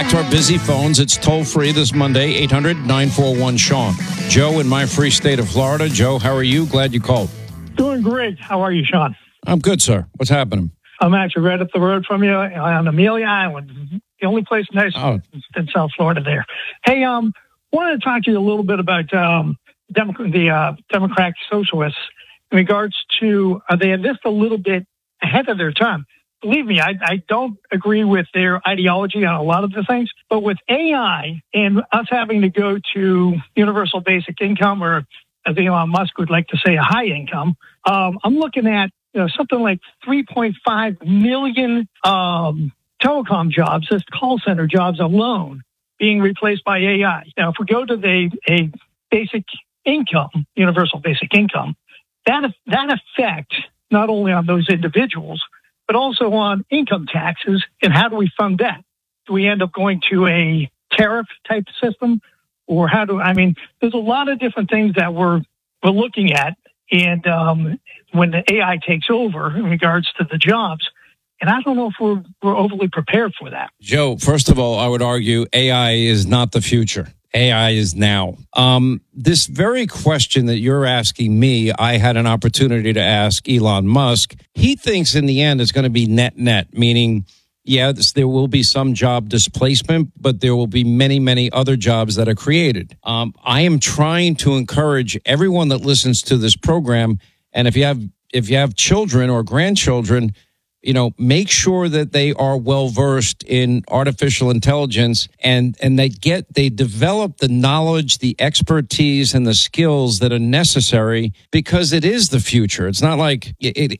back to our busy phones. It's toll-free this Monday, 800-941-SEAN. Joe in my free state of Florida. Joe, how are you? Glad you called. Doing great. How are you, Sean? I'm good, sir. What's happening? I'm actually right up the road from you on Amelia Island, the only place nice in South Florida there. Hey, wanted to talk to you a little bit about the Democratic Socialists in regards to they are just a little bit ahead of their time. Believe me, I don't agree with their ideology on a lot of the things, but with AI and us having to go to universal basic income, or as Elon Musk would like to say, a high income, I'm looking at something like 3.5 million telecom jobs, just call center jobs alone, being replaced by AI. Now, if we go to a basic income, universal basic income, that effect not only on those individuals, but also on income taxes, and how do we fund that? Do we end up going to a tariff type system, or there's a lot of different things that we're looking at, and when the AI takes over in regards to the jobs, and I don't know if we're overly prepared for that. Joe, first of all, I would argue AI is not the future. AI is now. This very question that you're asking me, I had an opportunity to ask Elon Musk. He thinks in the end it's going to be net, meaning, there will be some job displacement, but there will be many, many other jobs that are created. I am trying to encourage everyone that listens to this program, and if you have children or grandchildren, make sure that they are well versed in artificial intelligence and they develop the knowledge, the expertise, and the skills that are necessary, because it is the future. It's not like it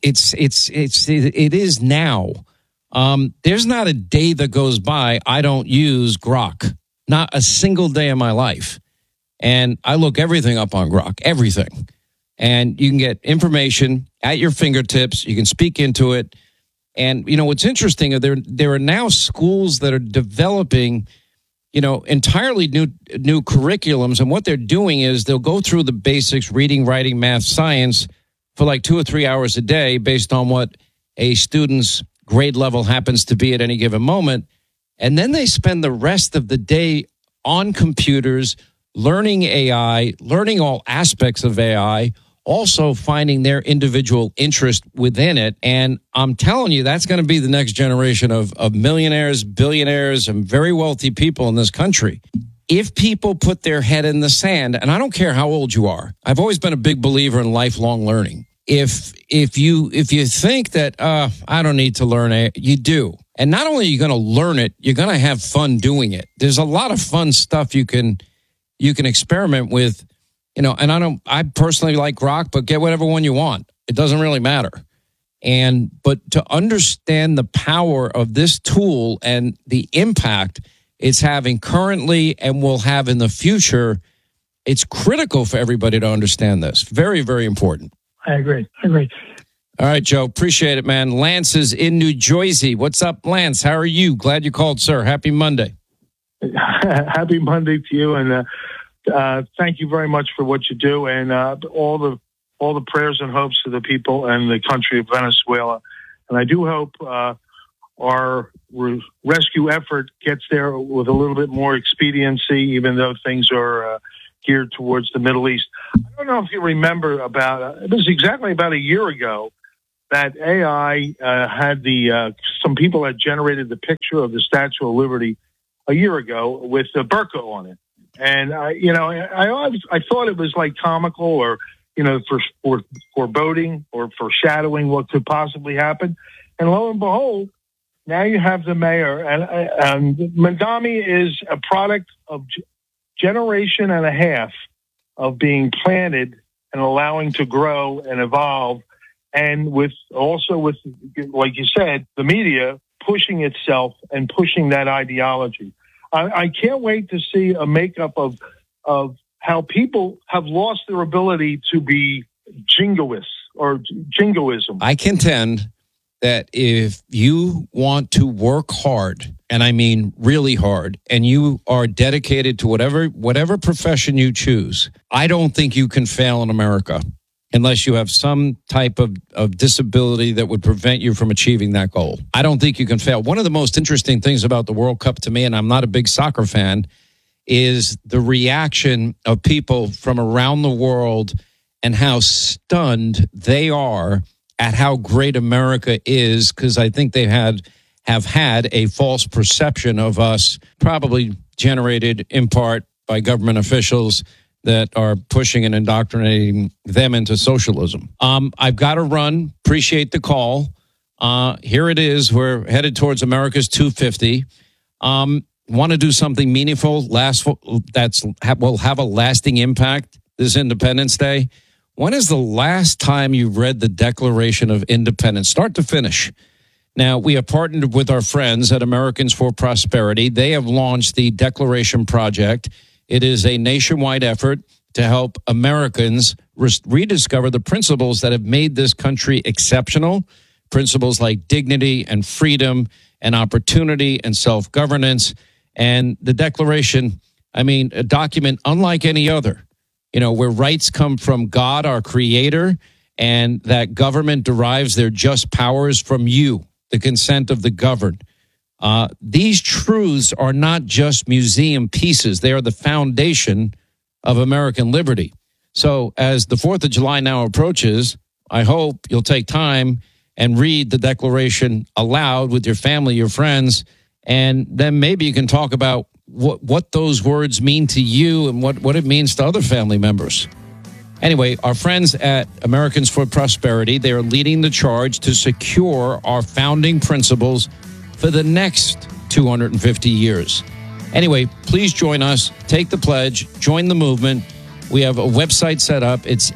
is now. There's not a day that goes by I don't use Grok. Not a single day in my life. And I look everything up on Grok, everything. And you can get information at your fingertips. You can speak into it. And, what's interesting, there are now schools that are developing, entirely new curriculums. And what they're doing is they'll go through the basics, reading, writing, math, science, for like 2 or 3 hours a day based on what a student's grade level happens to be at any given moment. And then they spend the rest of the day on computers, learning AI, learning all aspects of AI, also finding their individual interest within it. And I'm telling you, that's going to be the next generation of millionaires, billionaires, and very wealthy people in this country. If people put their head in the sand, and I don't care how old you are, I've always been a big believer in lifelong learning. If you think that, I don't need to learn it, you do. And not only are you going to learn it, you're going to have fun doing it. There's a lot of fun stuff you can experiment with. And I personally like Grok, but get whatever one you want. It doesn't really matter. But to understand the power of this tool and the impact it's having currently and will have in the future, it's critical for everybody to understand this. Very, very important. I agree. All right, Joe. Appreciate it, man. Lance is in New Jersey. What's up, Lance? How are you? Glad you called, sir. Happy Monday. Happy Monday to you, and thank you very much for what you do, and all the prayers and hopes to the people and the country of Venezuela. And I do hope our rescue effort gets there with a little bit more expediency, even though things are geared towards the Middle East. I don't know if you remember it was exactly about a year ago that AI had some people had generated the picture of the Statue of Liberty a year ago with the burqa on it. And I thought it was like comical, or for foreboding or foreshadowing what could possibly happen. And lo and behold, now you have the mayor, and Mandami is a product of generation and a half of being planted and allowing to grow and evolve, and with like you said, the media pushing itself and pushing that ideology. I can't wait to see a makeup of how people have lost their ability to be jingoists or jingoism. I contend that if you want to work hard, and I mean really hard, and you are dedicated to whatever profession you choose, I don't think you can fail in America. unless you have some type of disability that would prevent you from achieving that goal. I don't think you can fail. One of the most interesting things about the World Cup to me, and I'm not a big soccer fan, is the reaction of people from around the world and how stunned they are at how great America is, because I think they have had a false perception of us, probably generated in part by government officials that are pushing and indoctrinating them into socialism. I've got to run. Appreciate the call. Here it is. We're headed towards America's 250. Want to do something meaningful, will have a lasting impact this Independence Day. When is the last time you read the Declaration of Independence, start to finish? Now, we have partnered with our friends at Americans for Prosperity. They have launched the Declaration Project. It is a nationwide effort to help Americans rediscover the principles that have made this country exceptional, principles like dignity and freedom and opportunity and self-governance. And the Declaration, a document unlike any other, where rights come from God, our Creator, and that government derives their just powers from you, the consent of the governed. These truths are not just museum pieces. They are the foundation of American liberty. So as the 4th of July now approaches, I hope you'll take time and read the Declaration aloud with your family, your friends, and then maybe you can talk about what those words mean to you and what it means to other family members. Anyway, our friends at Americans for Prosperity, they are leading the charge to secure our founding principles for the next 250 years. Anyway, please join us. Take the pledge. Join the movement. We have a website set up. It's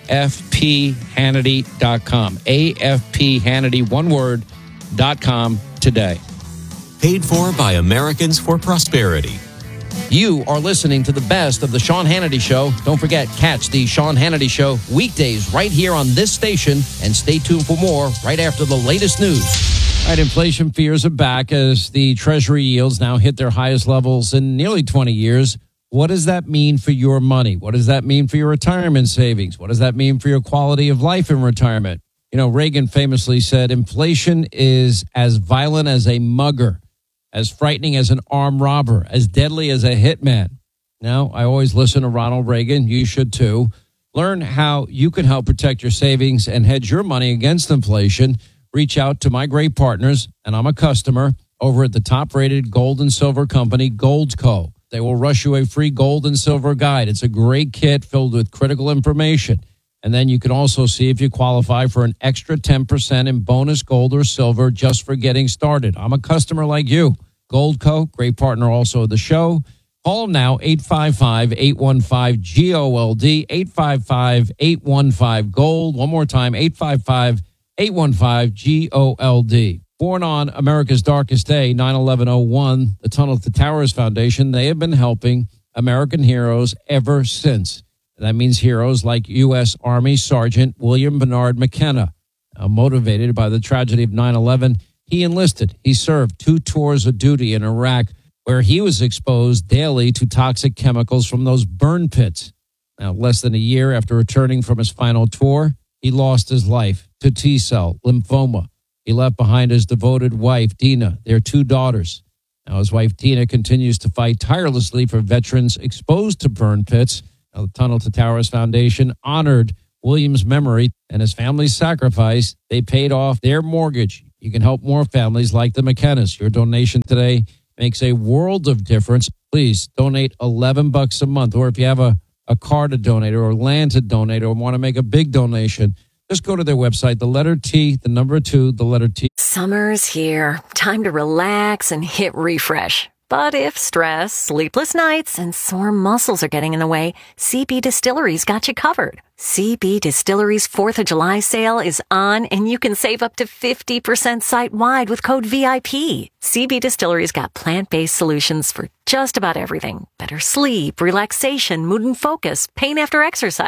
AFPHannity.com. AFPHannity, one word, .com today. Paid for by Americans for Prosperity. You are listening to the best of the Sean Hannity Show. Don't forget, catch the Sean Hannity Show weekdays right here on this station, and stay tuned for more right after the latest news. All right, inflation fears are back as the Treasury yields now hit their highest levels in nearly 20 years. What does that mean for your money? What does that mean for your retirement savings? What does that mean for your quality of life in retirement? Reagan famously said, inflation is as violent as a mugger, as frightening as an armed robber, as deadly as a hitman. Now, I always listen to Ronald Reagan. You should too. Learn how you can help protect your savings and hedge your money against inflation. Reach out to my great partners, and I'm a customer, over at the top-rated gold and silver company, Goldco. They will rush you a free gold and silver guide. It's a great kit filled with critical information. And then you can also see if you qualify for an extra 10% in bonus gold or silver just for getting started. I'm a customer like you. Goldco, great partner also of the show. Call them now, 855-815-GOLD, 855-815-GOLD. One more time, 855-815-GOLD. Born on America's darkest day, 9/11/01, the Tunnel to Towers Foundation, they have been helping American heroes ever since. That means heroes like U.S. Army Sergeant William Bernard McKenna. Motivated by the tragedy of 9/11, he enlisted. He served 2 tours of duty in Iraq, where he was exposed daily to toxic chemicals from those burn pits. Now, less than a year after returning from his final tour, he lost his life to T-cell lymphoma. He left behind his devoted wife, Dina, their 2 daughters. Now, his wife, Dina, continues to fight tirelessly for veterans exposed to burn pits. Now, the Tunnel to Towers Foundation honored William's memory and his family's sacrifice. They paid off their mortgage. You can help more families like the McKennas. Your donation today makes a world of difference. Please donate $11 a month. Or if you have a car to donate or land to donate or want to make a big donation, just go to their website, the letter T, the number 2, the letter T. Summer's here. Time to relax and hit refresh. But if stress, sleepless nights, and sore muscles are getting in the way, CB Distillery's got you covered. CB Distillery's 4th of July sale is on, and you can save up to 50% site-wide with code VIP. CB Distillery's got plant-based solutions for just about everything. Better sleep, relaxation, mood and focus, pain after exercise.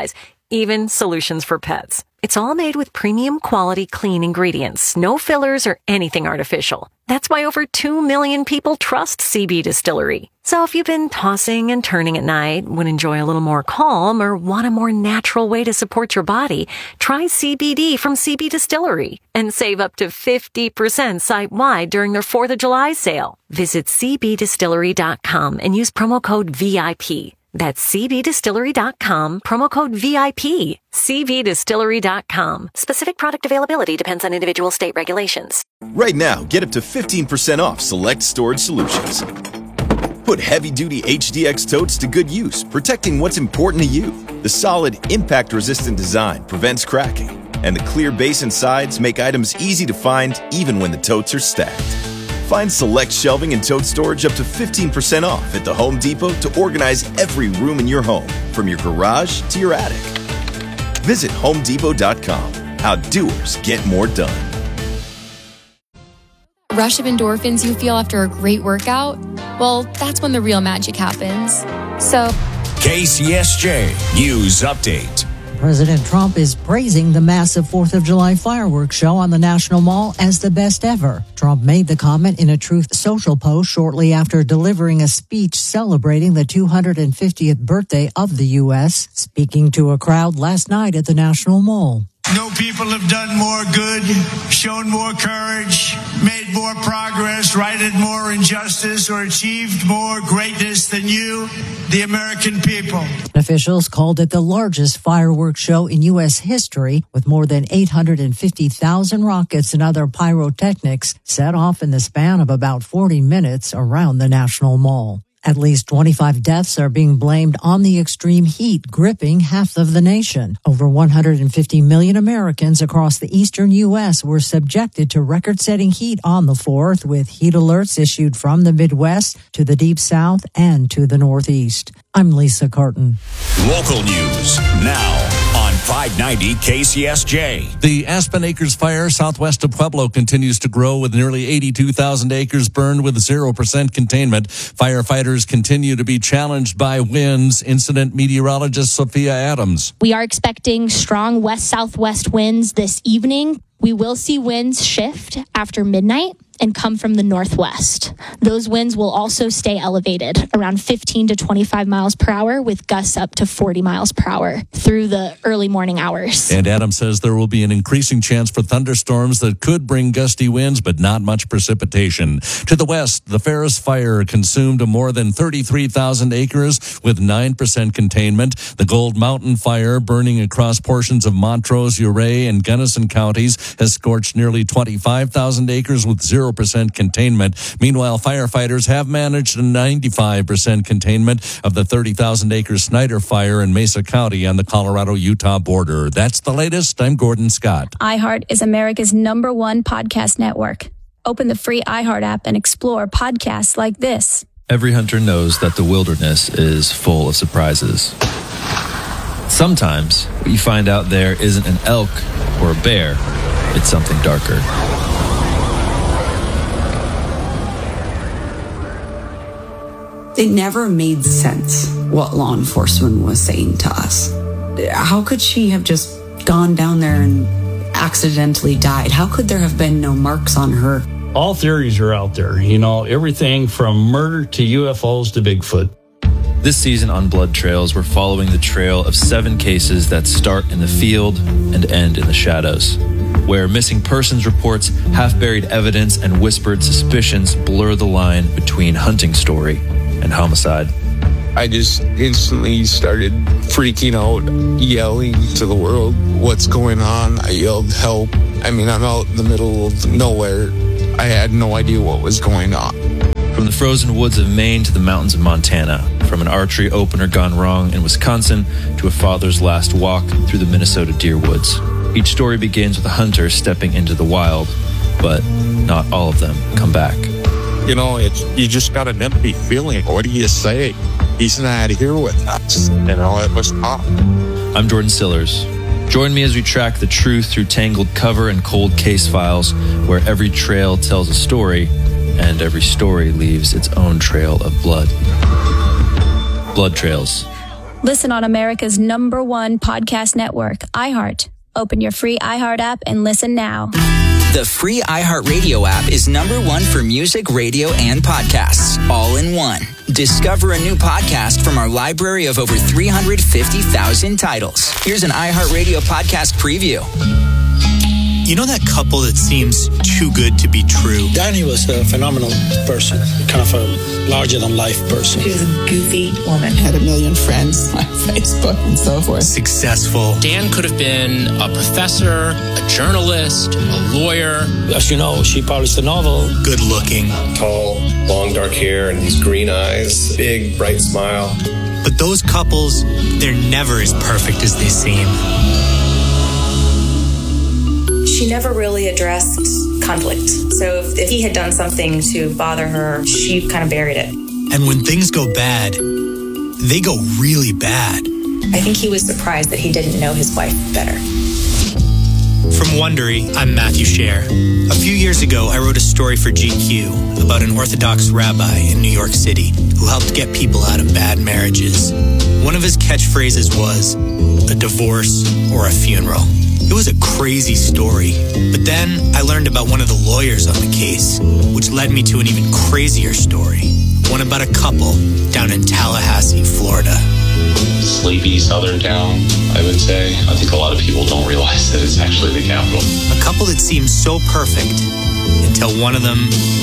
even solutions for pets. It's all made with premium quality clean ingredients, no fillers or anything artificial. That's why over 2 million people trust CB Distillery. So if you've been tossing and turning at night, would enjoy a little more calm, or want a more natural way to support your body, try CBD from CB Distillery and save up to 50% site-wide during their 4th of July sale. Visit cbdistillery.com and use promo code VIP. That's cbdistillery.com, promo code VIP. cbdistillery.com. Specific product availability depends on individual state regulations. Right now, get up to 15% off select storage solutions. Put heavy-duty HDX totes to good use, protecting what's important to you. The solid, impact-resistant design prevents cracking, and the clear base and sides make items easy to find even when the totes are stacked. Find select shelving and tote storage up to 15% off at the Home Depot to organize every room in your home, from your garage to your attic. Visit HomeDepot.com. How doers get more done. Rush of endorphins you feel after a great workout? Well, that's when the real magic happens. So, KCSJ News Update. President Trump is praising the massive 4th of July fireworks show on the National Mall as the best ever. Trump made the comment in a Truth Social post shortly after delivering a speech celebrating the 250th birthday of the U.S., speaking to a crowd last night at the National Mall. No people have done more good, shown more courage, made more progress, righted more injustice, or achieved more greatness than you, the American people. Officials called it the largest fireworks show in U.S. history, with more than 850,000 rockets and other pyrotechnics set off in the span of about 40 minutes around the National Mall. At least 25 deaths are being blamed on the extreme heat gripping half of the nation. Over 150 million Americans across the eastern U.S. were subjected to record-setting heat on the 4th, with heat alerts issued from the Midwest to the Deep South and to the Northeast. I'm Lisa Carton. Local news now on 590 KCSJ. The Aspen Acres fire southwest of Pueblo continues to grow, with nearly 82,000 acres burned with 0% containment. Firefighters continue to be challenged by winds. Incident meteorologist Sophia Adams. We are expecting strong west-southwest winds this evening. We will see winds shift after midnight and come from the northwest. Those winds will also stay elevated, around 15 to 25 miles per hour, with gusts up to 40 miles per hour through the early morning hours. And Adams says there will be an increasing chance for thunderstorms that could bring gusty winds, but not much precipitation. To the west, the Ferris fire consumed more than 33,000 acres with 9% containment. The Gold Mountain fire, burning across portions of Montrose, Ouray, and Gunnison counties, has scorched nearly 25,000 acres with 0% containment. Meanwhile, firefighters have managed a 95% containment of the 30,000-acre Snyder fire in Mesa County on the Colorado-Utah border. That's the latest. I'm Gordon Scott. iHeart is America's #1 podcast network. Open the free iHeart app and explore podcasts like this. Every hunter knows that the wilderness is full of surprises. Sometimes what you find out there isn't an elk or a bear, it's something darker. It never made sense what law enforcement was saying to us. How could she have just gone down there and accidentally died? How could there have been no marks on her? All theories are out there, everything from murder to UFOs to Bigfoot. This season on Blood Trails, we're following the trail of 7 cases that start in the field and end in the shadows, where missing persons reports, half-buried evidence, and whispered suspicions blur the line between hunting story and homicide. I just instantly started freaking out, yelling to the world, "What's going on?" I yelled, "Help." I'm out in the middle of nowhere. I had no idea what was going on. From the frozen woods of Maine to the mountains of Montana, from an archery opener gone wrong in Wisconsin to a father's last walk through the Minnesota deer woods. Each story begins with a hunter stepping into the wild, but not all of them come back. You just got an empty feeling. What do you say? He's not here with us. It was tough. I'm Jordan Sillers. Join me as we track the truth through tangled cover and cold case files, where every trail tells a story and every story leaves its own trail of blood. Blood Trails. Listen on America's #1 podcast network, iHeart. Open your free iHeart app and listen now. The free iHeartRadio app is #1 for music, radio, and podcasts, all in one. Discover a new podcast from our library of over 350,000 titles. Here's an iHeartRadio podcast preview. You know that couple that seems too good to be true? Danny was a phenomenal person, kind of a larger-than-life person. She was a goofy woman. Had 1 million friends on Facebook and so forth. Successful. Dan could have been a professor, a journalist, a lawyer. As you know, she published a novel. Good looking. Tall, long dark hair, and these green eyes. Big, bright smile. But those couples, they're never as perfect as they seem. She never really addressed conflict. So if he had done something to bother her, she kind of buried it. And when things go bad, they go really bad. I think he was surprised that he didn't know his wife better. From Wondery, I'm Matthew Scher. A few years ago, I wrote a story for GQ about an Orthodox rabbi in New York City who helped get people out of bad marriages. One of his catchphrases was, a divorce or a funeral. It was a crazy story, but then I learned about one of the lawyers on the case, which led me to an even crazier story, one about a couple down in Tallahassee, Florida. Sleepy southern town, I would say. I think a lot of people don't realize that it's actually the capital. A couple that seemed so perfect until one of them